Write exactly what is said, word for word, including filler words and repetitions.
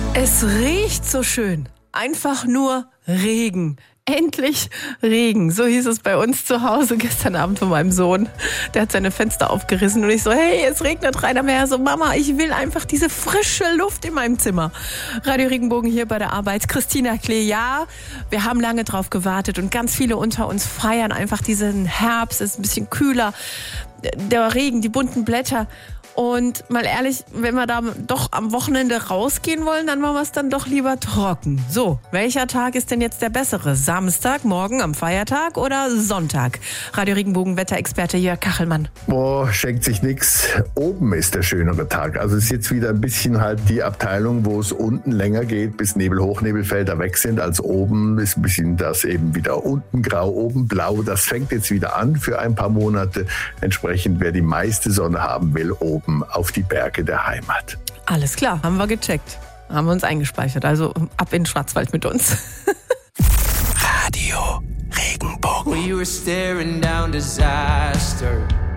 Es riecht so schön. Einfach nur Regen. Endlich Regen. So hieß es bei uns zu Hause gestern Abend von meinem Sohn. Der hat seine Fenster aufgerissen und ich so, hey, es regnet rein. Aber er so, Mama, ich will einfach diese frische Luft in meinem Zimmer. Radio Regenbogen hier bei der Arbeit. Christina Klee, ja, wir haben lange drauf gewartet und ganz viele unter uns feiern einfach diesen Herbst. Es ist ein bisschen kühler. Der Regen, die bunten Blätter. Und mal ehrlich, wenn wir da doch am Wochenende rausgehen wollen, dann machen wir es dann doch lieber trocken. So, welcher Tag ist denn jetzt der bessere? Samstag, morgen am Feiertag oder Sonntag? Radio Regenbogen Wetterexperte Jörg Kachelmann. Boah, schenkt sich nix. Oben ist der schönere Tag. Also es ist jetzt wieder ein bisschen halt die Abteilung, wo es unten länger geht, bis Nebel-Hochnebelfelder weg sind als oben. Ist ein bisschen das eben wieder unten grau, oben blau. Das fängt jetzt wieder an für ein paar Monate. Entsprechend, wer die meiste Sonne haben will, oben auf die Berge der Heimat. Alles klar, haben wir gecheckt. Haben wir uns eingespeichert. Also ab in den Schwarzwald mit uns. Radio Regenbogen. We were staring down disaster.